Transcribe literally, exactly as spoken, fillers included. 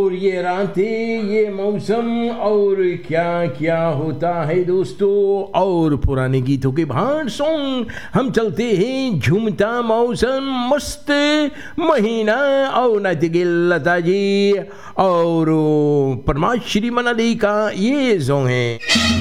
और ये रातें, ये मौसम और क्या क्या होता है दोस्तों। और पुराने गीतों के भांड सॉन्ग हम चलते हैं। झूमता मौसम मस्त महीना और नतिगिल लता जी और परमाश श्री मनाली का ये सॉन्ग है।